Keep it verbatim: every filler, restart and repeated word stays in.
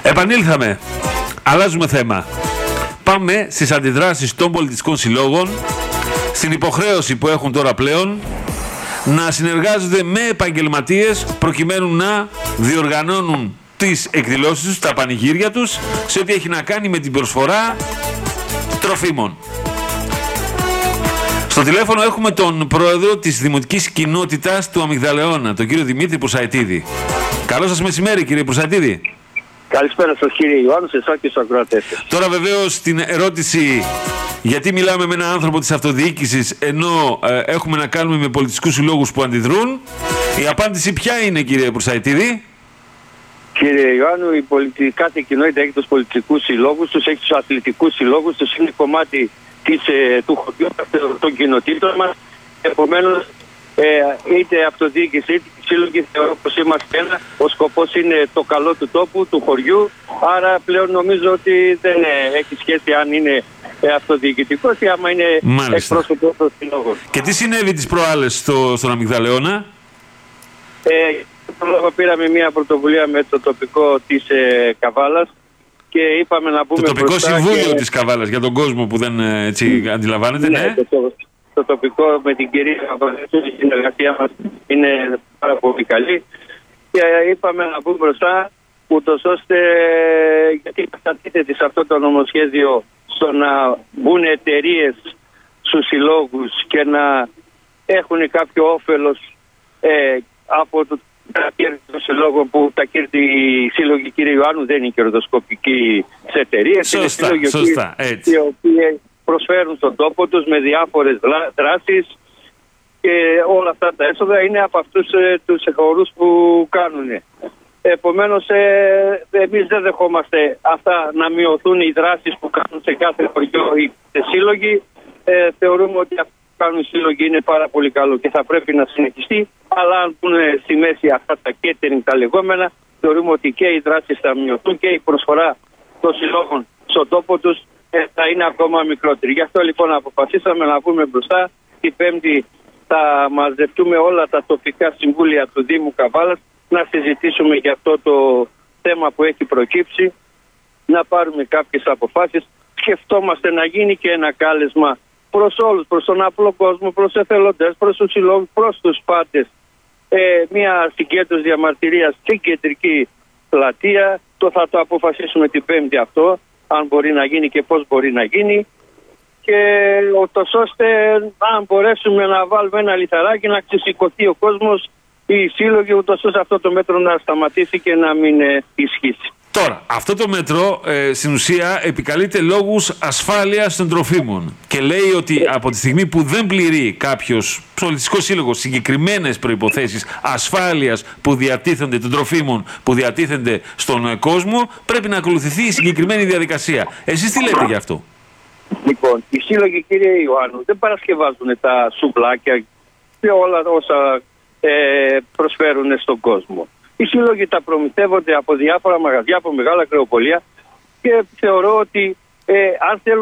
Επανήλθαμε. Αλλάζουμε θέμα. Πάμε στις αντιδράσεις των πολιτιστικών συλλόγων, στην υποχρέωση που έχουν τώρα πλέον να συνεργάζονται με επαγγελματίες προκειμένου να διοργανώνουν τις εκδηλώσεις τους, τα πανηγύρια τους, σε ό,τι έχει να κάνει με την προσφορά τροφίμων. Στο τηλέφωνο έχουμε τον πρόεδρο της Δημοτικής Κοινότητας του Αμυγδαλεώνα, τον κύριο Δημήτρη Πουρσαϊτίδη. Καλό σας μεσημέρι, κύριε Πουρσαϊτίδη. Καλησπέρα σας, κύριε Ιωάννου, σε εσάς και στους ακροατές. Τώρα βεβαίως την ερώτηση γιατί μιλάμε με έναν άνθρωπο της αυτοδιοίκησης ενώ ε, έχουμε να κάνουμε με πολιτιστικούς συλλόγους που αντιδρούν, η απάντηση ποια είναι, κύριε Πουρσαϊτίδη? Κύριε Ιωάννου, η πολιτι... κάθε κοινότητα έχει τους πολιτιστικούς συλλόγους τους, έχει τους αθλητικούς συλλόγους τους, είναι κομμάτι της, ε, του χωριού των κοινοτήτων μας. Επομένως, ε, είτε αυτοδιοίκηση είτε σύλλογοι θεωρώ πως είμαστε ένα. Ο σκοπός είναι το καλό του τόπου, του χωριού. Άρα πλέον νομίζω ότι δεν ε, έχει σχέση αν είναι ε, αυτοδιοικητικός ή άμα είναι εκπρόσωπος των συλλόγων. Και τι συνέβη τις προάλλες στο, στον Αμυγδαλεώνα? Ε, πήραμε μια πρωτοβουλία με το τοπικό της ε, Καβάλας και είπαμε να πούμε. Το τοπικό συμβούλιο και... της Καβάλας, για τον κόσμο που δεν έτσι mm. αντιλαμβάνεται, ναι. ναι. Το, το τοπικό με την κυρία Καβαλέτσου, η συνεργασία μας είναι πάρα πολύ καλή και είπαμε να πούμε μπροστά, ούτως ώστε, γιατί κατατίθεται σε αυτό το νομοσχέδιο στο να μπουν εταιρείες στους συλλόγους και να έχουν κάποιο όφελος ε, από το τα κέρδη των συλλόγων, που τα κέρδη οι σύλλογοι, κύριε Ιωάννου, δεν είναι κερδοσκοπικοί εταιρείες. Σωστά, είναι σωστά, έτσι. Οι οποίοι προσφέρουν στον τόπο τους με διάφορες δράσεις και όλα αυτά τα έσοδα είναι από αυτούς ε, τους εχορούς που κάνουν. Επομένως, ε, εμείς δεν δεχόμαστε αυτά να μειωθούν οι δράσεις που κάνουν σε κάθε χωριό οι σύλλογοι. Ε, θεωρούμε ότι αυτό που κάνουν οι σύλλογοι είναι πάρα πολύ καλό και θα πρέπει να συνεχιστεί. Αλλά αν πούνε στη μέση αυτά τα catering τα λεγόμενα, θεωρούμε ότι και οι δράσεις θα μειωθούν και η προσφορά των συλλόγων στον τόπο τους ε, θα είναι ακόμα μικρότερη. Γι' αυτό λοιπόν αποφασίσαμε να βγούμε μπροστά. Την Πέμπτη θα μαζευτούμε όλα τα τοπικά συμβούλια του Δήμου Καβάλας να συζητήσουμε για αυτό το θέμα που έχει προκύψει, να πάρουμε κάποιες αποφάσεις. Σκεφτόμαστε να γίνει και ένα κάλεσμα προς όλους, προς τον απλό κόσμο, προς εθελοντές, προς τους συλλόγους, προς τους πάτες. Ε, μια συγκέντρωση διαμαρτυρίας στην κεντρική πλατεία. Το θα το αποφασίσουμε την Πέμπτη αυτό, αν μπορεί να γίνει και πώς μπορεί να γίνει. Και ούτως ώστε αν μπορέσουμε να βάλουμε ένα λιθαράκι να ξεσηκωθεί ο κόσμος, οι σύλλογοι, ούτως ώστε αυτό το μέτρο να σταματήσει και να μην ε, ισχύσει. Τώρα, αυτό το μέτρο ε, στην ουσία επικαλείται λόγους ασφάλειας των τροφίμων και λέει ότι από τη στιγμή που δεν πληρεί κάποιος πολιτιστικός σύλλογος συγκεκριμένες προϋποθέσεις ασφάλειας που διατίθενται των τροφίμων που διατίθενται στον κόσμο, πρέπει να ακολουθηθεί η συγκεκριμένη διαδικασία. Εσείς τι λέτε γι' αυτό? Λοιπόν, οι σύλλογοι, κύριε Ιωάννου, δεν παρασκευάζουν τα σουβλάκια και όλα όσα ε, προσφέρουν στον κόσμο. Οι σύλλογοι τα προμηθεύονται από διάφορα μαγαζιά, από μεγάλα κρεοπολία και θεωρώ ότι ε, αν θέλουν